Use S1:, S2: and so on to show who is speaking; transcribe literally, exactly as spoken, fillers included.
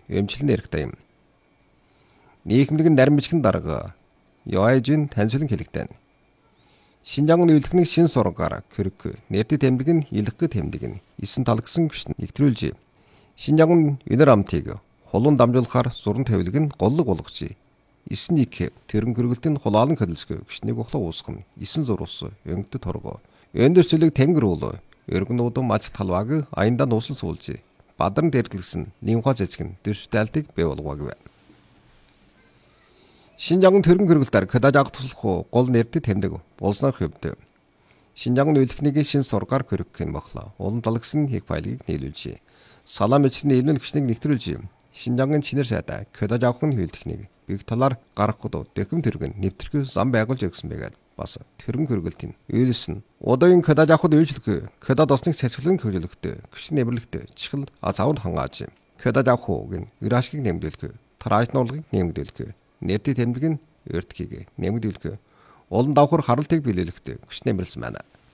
S1: эмчилэн эрхтэй юм. Нийгэмлэг нарийн бичгэн дарга Яажин таньсуулан хэлэгдэн. Шинжаан ухааны үйлдвэрийн шин сургаар Кюрк нэрдэд тэмдэг нь илгэх тэмдэг нь эсэн талгсан хүч нэвтрүүлж шинжаан үнэр амтыг хулуун дамжуулахаар зуран тавилаг нь голлог болгож эсэн нэг тэрэн гэргэлтийн хулаалан хөдөлсгөө хүчнийг ухлах уусган эсэн зурус өнгөд торгоо өндөрчлөг тэнгэр уул өргөнүүд мач талваг аянда нуусан суулж бадан дэргэлсэн лимфа зэцгэн дэвшдэлтийг бий болгоог. Шинжаан тэрэн гэргэлтээр кадажаг туслах гол нэрдэд тэмдэг болсноо хөвдө. Шинжаан үйлдвэрийн шин сургаар Кюркийн бахла улан талгсан хийх файлыг нийлүүлж салам эчний илмэн хүчнийг нэвтрүүлж шинжаан чинэр сайдаа кадажагын үйлдвэрийг биг талаар гаргахад дэхэм тэргэн нэвтрэх зам байгуулж өгсөн байгаад бас тэрэн гэргэлтийн үйлсэн удаагийн кадажагд үйлчлэх кадад осныг цэцгэлэн хөрөлөгтэй гүш нэвэрлэгтэй чихэл азавд хангааж кадажагын ирашгийг нэмдүүлэх тараачнуулгыг нэмэгдүүлэх нэрдэд тэмдэг нь өртгийг нэмэгдүүлэх олон давхар харалтыг биелүүлэхдээ гүш нэмэрлсэн байна.